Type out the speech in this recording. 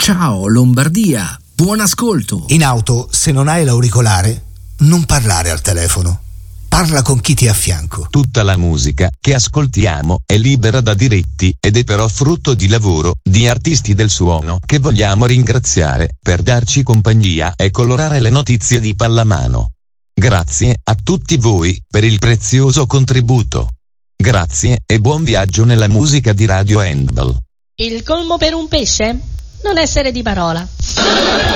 Ciao Lombardia, buon ascolto. In auto, se non hai l'auricolare, non parlare al telefono. Parla con chi ti è a fianco. Tutta la musica che ascoltiamo è libera da diritti ed è però frutto di lavoro di artisti del suono che vogliamo ringraziare per darci compagnia e colorare le notizie di pallamano. Grazie a tutti voi per il prezioso contributo. Grazie e buon viaggio nella musica di Radio Handball. Il colmo per un pesce? Non essere di parola.